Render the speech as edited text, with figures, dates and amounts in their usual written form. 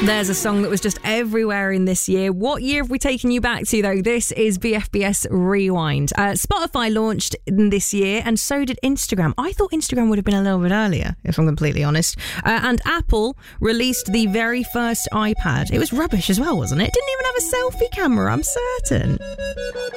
There's a song that was just everywhere in this year. What year have we taken you back to, though? This is BFBS Rewind. Spotify launched this year, and so did Instagram. I thought Instagram would have been a little bit earlier, if I'm completely honest. And Apple released the very first iPad. It was rubbish as well, wasn't it? It didn't even have a selfie camera, I'm certain.